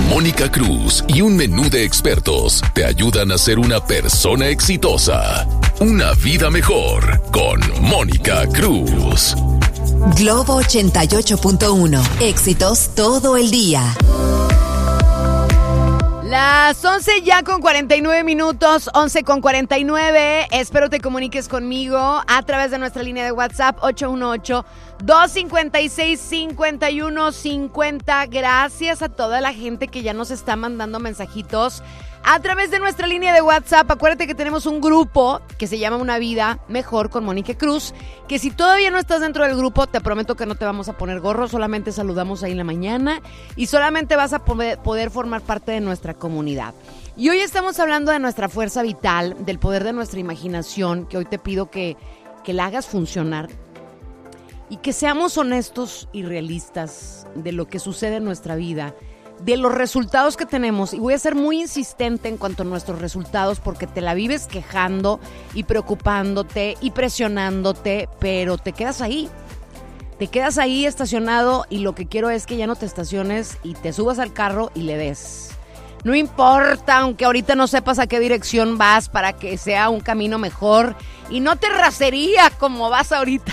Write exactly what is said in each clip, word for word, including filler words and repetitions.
Mónica Cruz y un menú de expertos te ayudan a ser una persona exitosa. Una vida mejor con Mónica Cruz. Globo ochenta y ocho punto uno. Éxitos todo el día. Las once ya con cuarenta y nueve minutos, once con cuarenta y nueve. Espero te comuniques conmigo a través de nuestra línea de WhatsApp ocho uno ocho, dos cinco seis, cinco uno cinco cero. Gracias a toda la gente que ya nos está mandando mensajitos a través de nuestra línea de WhatsApp. Acuérdate que tenemos un grupo que se llama Una Vida Mejor con Mónica Cruz, que si todavía no estás dentro del grupo, te prometo que no te vamos a poner gorro, solamente saludamos ahí en la mañana y solamente vas a poder, poder formar parte de nuestra comunidad. Y hoy estamos hablando de nuestra fuerza vital, del poder de nuestra imaginación, que hoy te pido que, que la hagas funcionar y que seamos honestos y realistas de lo que sucede en nuestra vida, de los resultados que tenemos. Y voy a ser muy insistente en cuanto a nuestros resultados porque te la vives quejando y preocupándote y presionándote, pero te quedas ahí. Te quedas ahí estacionado y lo que quiero es que ya no te estaciones y te subas al carro y le des. No importa, aunque ahorita no sepas a qué dirección vas para que sea un camino mejor y no te rasería como vas ahorita.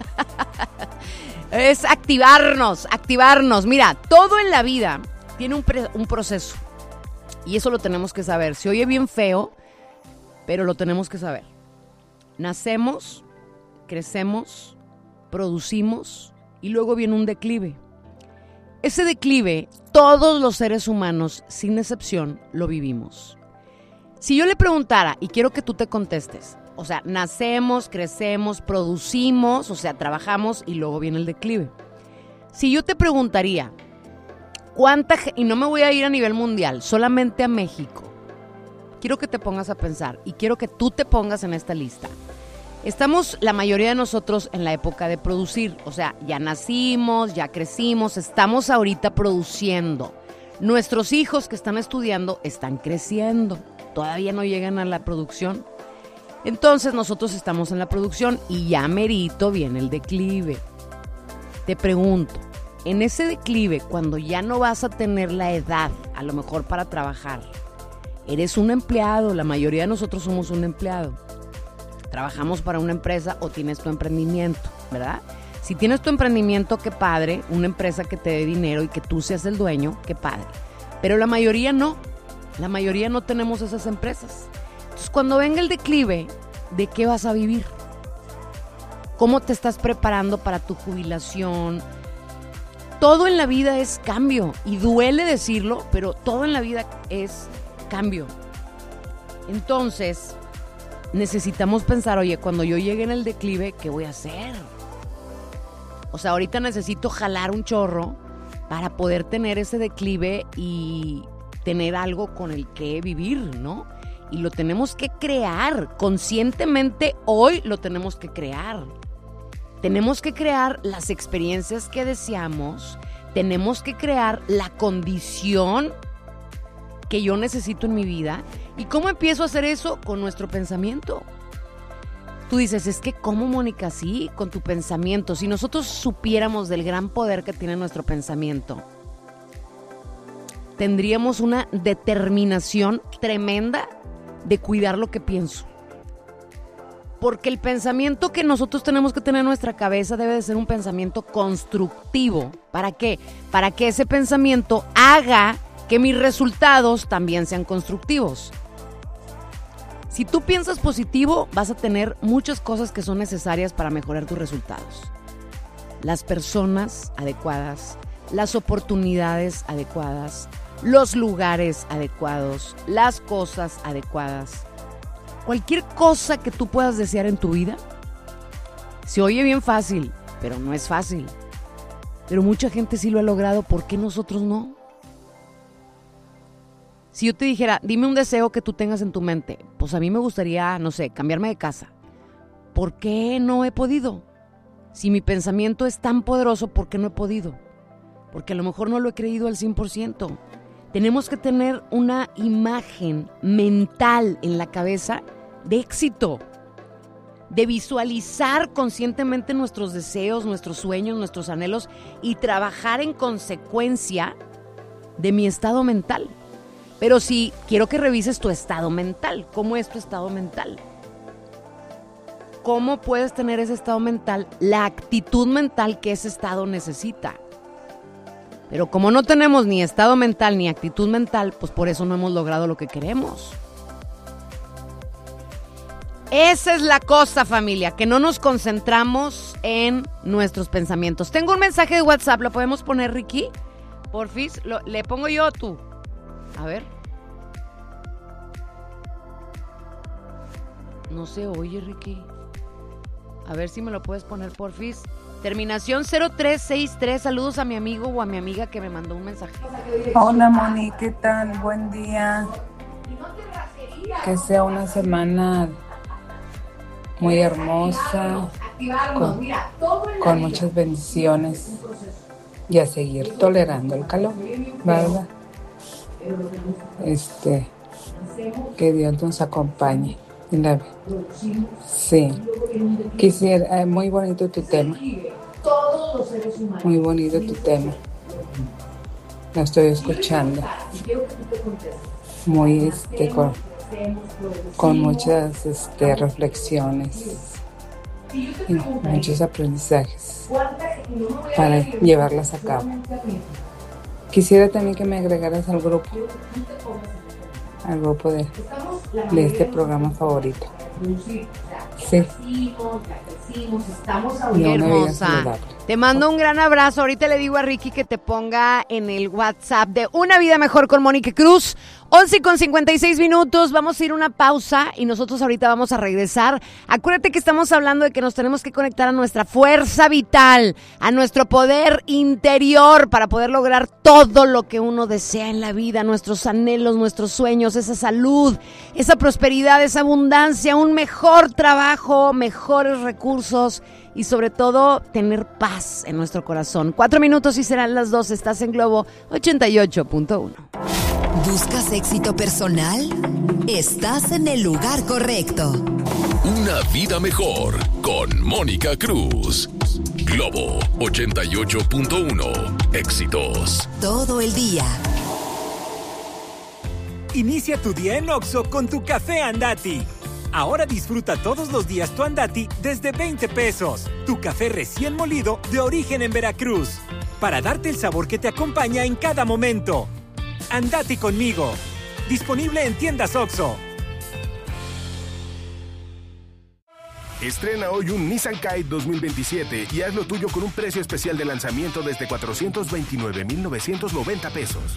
Es activarnos, activarnos. Mira, todo en la vida tiene un, pre- un proceso y eso lo tenemos que saber. Se oye bien feo, pero lo tenemos que saber. Nacemos, crecemos, producimos y luego viene un declive. Ese declive, todos los seres humanos, sin excepción, lo vivimos. Si yo le preguntara, y quiero que tú te contestes, o sea, nacemos, crecemos, producimos, o sea, trabajamos y luego viene el declive. Si yo te preguntaría, ¿cuánta gente? Y no me voy a ir a nivel mundial, solamente a México. Quiero que te pongas a pensar y quiero que tú te pongas en esta lista. Estamos, la mayoría de nosotros, en la época de producir. O sea, ya nacimos, ya crecimos, estamos ahorita produciendo. Nuestros hijos que están estudiando están creciendo. Todavía no llegan a la producción. Entonces nosotros estamos en la producción y ya merito viene el declive. Te pregunto, en ese declive, cuando ya no vas a tener la edad, a lo mejor para trabajar, eres un empleado, la mayoría de nosotros somos un empleado. Trabajamos para una empresa o tienes tu emprendimiento, ¿verdad? Si tienes tu emprendimiento, qué padre, una empresa que te dé dinero y que tú seas el dueño, qué padre. Pero la mayoría no, la mayoría no tenemos esas empresas. Entonces, cuando venga el declive, ¿de qué vas a vivir? ¿Cómo te estás preparando para tu jubilación? Todo en la vida es cambio y duele decirlo, pero todo en la vida es cambio. Entonces, necesitamos pensar, oye, cuando yo llegue en el declive, ¿qué voy a hacer? O sea, ahorita necesito jalar un chorro para poder tener ese declive y tener algo con el que vivir, ¿no? Y lo tenemos que crear, conscientemente hoy lo tenemos que crear. Tenemos que crear las experiencias que deseamos, tenemos que crear la condición que yo necesito en mi vida. ¿Y cómo empiezo a hacer eso? Con nuestro pensamiento. Tú dices, es que ¿cómo, Mónica? Sí, con tu pensamiento. Si nosotros supiéramos del gran poder que tiene nuestro pensamiento, tendríamos una determinación tremenda de cuidar lo que pienso. Porque el pensamiento que nosotros tenemos que tener en nuestra cabeza debe de ser un pensamiento constructivo. ¿Para qué? Para que ese pensamiento haga que mis resultados también sean constructivos. Si tú piensas positivo, vas a tener muchas cosas que son necesarias para mejorar tus resultados. Las personas adecuadas, las oportunidades adecuadas, los lugares adecuados, las cosas adecuadas. Cualquier cosa que tú puedas desear en tu vida, se oye bien fácil, pero no es fácil. Pero mucha gente sí lo ha logrado, ¿por qué nosotros no? Si yo te dijera, dime un deseo que tú tengas en tu mente, pues a mí me gustaría, no sé, cambiarme de casa. ¿Por qué no he podido? Si mi pensamiento es tan poderoso, ¿por qué no he podido? Porque a lo mejor no lo he creído al cien por ciento. Tenemos que tener una imagen mental en la cabeza de éxito, de visualizar conscientemente nuestros deseos, nuestros sueños, nuestros anhelos y trabajar en consecuencia de mi estado mental. Pero sí, quiero que revises tu estado mental. ¿Cómo es tu estado mental? ¿Cómo puedes tener ese estado mental? La actitud mental que ese estado necesita. Pero como no tenemos ni estado mental ni actitud mental, pues por eso no hemos logrado lo que queremos. Esa es la cosa, familia, que no nos concentramos en nuestros pensamientos. Tengo un mensaje de WhatsApp, ¿lo podemos poner, Ricky? Porfis, lo, ¿le pongo yo o tú? A ver. No se oye, Ricky. A ver si me lo puedes poner, porfis. Terminación cero tres seis tres. Saludos a mi amigo o a mi amiga que me mandó un mensaje. Hola, Moni, ¿qué tal? Buen día. Que sea una semana muy hermosa, con, con muchas bendiciones y a seguir tolerando el calor, ¿verdad? Este, que Dios nos acompañe. Sí, quisiera, eh, muy bonito tu tema, muy bonito tu tema, lo estoy escuchando, muy este, con, con muchas este, reflexiones y muchos aprendizajes para llevarlas a cabo. Quisiera también que me agregaras al grupo, al grupo de, de este programa favorito. Sí. Hermosa. Te mando un gran abrazo. Ahorita le digo a Ricky que te ponga en el WhatsApp de Una Vida Mejor con Mónica Cruz. once con cincuenta y seis minutos. Vamos a ir a una pausa y nosotros ahorita vamos a regresar. Acuérdate que estamos hablando de que nos tenemos que conectar a nuestra fuerza vital, a nuestro poder interior para poder lograr todo lo que uno desea en la vida, nuestros anhelos, nuestros sueños, esa salud, esa prosperidad, esa abundancia, un mejor trabajo, mejores recursos y sobre todo tener paz en nuestro corazón. Cuatro minutos y serán las dos. Estás en Globo ochenta y ocho punto uno. ¿Buscas éxito personal? Estás en el lugar correcto. Una vida mejor con Mónica Cruz. Globo ochenta y ocho punto uno. Éxitos todo el día. Inicia tu día en Oxxo con tu café Andati. Ahora disfruta todos los días tu Andati desde veinte pesos. Tu café recién molido de origen en Veracruz. Para darte el sabor que te acompaña en cada momento. Andati conmigo. Disponible en tiendas Oxxo. Estrena hoy un Nissan Kite dos mil veintisiete y haz lo tuyo con un precio especial de lanzamiento desde cuatrocientos veintinueve mil novecientos noventa pesos.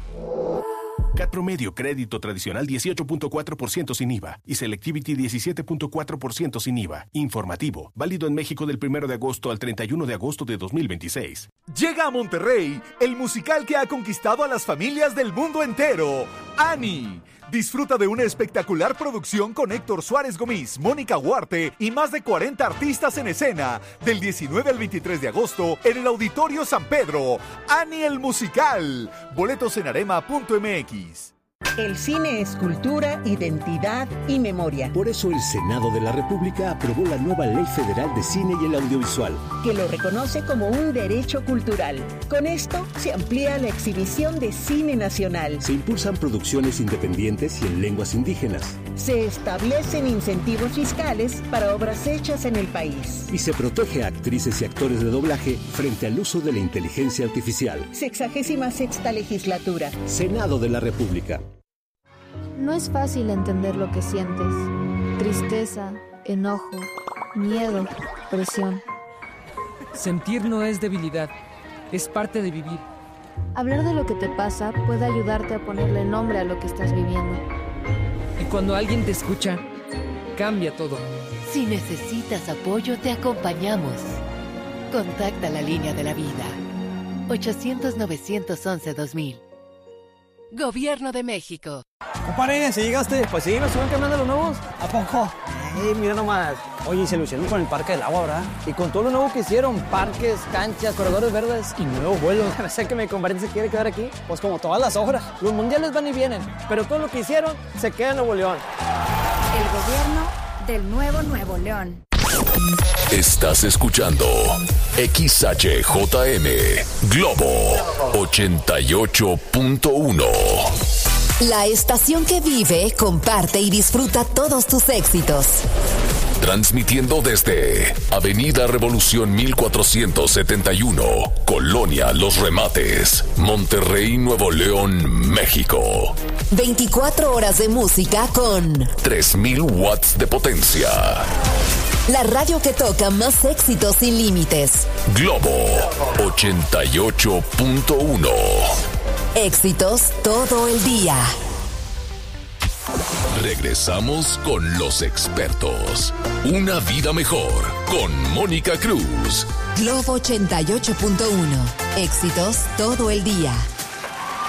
C A T promedio, crédito tradicional dieciocho punto cuatro por ciento sin I V A y Selectivity diecisiete punto cuatro por ciento sin I V A. Informativo, válido en México del primero de agosto al treinta y uno de agosto de dos mil veintiséis. Llega a Monterrey el musical que ha conquistado a las familias del mundo entero, Annie. Disfruta de una espectacular producción con Héctor Suárez Gómez, Mónica Huarte y más de cuarenta artistas en escena. Del diecinueve al veintitrés de agosto en el Auditorio San Pedro. Annie el musical. Boletos en arema punto m x. El cine es cultura, identidad y memoria. Por eso el Senado de la República aprobó la nueva Ley Federal de Cine y el Audiovisual, que lo reconoce como un derecho cultural. Con esto se amplía la exhibición de cine nacional. Se impulsan producciones independientes y en lenguas indígenas. Se establecen incentivos fiscales para obras hechas en el país. Y se protege a actrices y actores de doblaje frente al uso de la inteligencia artificial. Sexagésima sexta legislatura. Senado de la República. No es fácil entender lo que sientes. Tristeza, enojo, miedo, presión. Sentir no es debilidad, es parte de vivir. Hablar de lo que te pasa puede ayudarte a ponerle nombre a lo que estás viviendo. Y cuando alguien te escucha, cambia todo. Si necesitas apoyo, te acompañamos. Contacta la línea de la vida. ochocientos, novecientos once, dos mil. Gobierno de México. Compadre, ¿si llegaste? Pues sí, me suben caminando los nuevos. ¿A poco? Eh, mira nomás. Oye, se lucieron con el Parque del Agua, ¿verdad? Y con todo lo nuevo que hicieron, parques, canchas, corredores verdes y nuevos vuelos. No sé que mi compadre se quiere quedar aquí. Pues como todas las obras. Los mundiales van y vienen, pero todo lo que hicieron se queda en Nuevo León. El gobierno del nuevo Nuevo León. Estás escuchando X H J M Globo ochenta y ocho punto uno. La estación que vive, comparte y disfruta todos tus éxitos. Transmitiendo desde Avenida Revolución mil cuatrocientos setenta y uno, Colonia Los Remates, Monterrey, Nuevo León, México. veinticuatro horas de música con tres mil watts de potencia. La radio que toca más éxitos sin límites. Globo ochenta y ocho punto uno. Éxitos todo el día. Regresamos con los expertos. Una vida mejor con Mónica Cruz. Globo ochenta y ocho punto uno. Éxitos todo el día.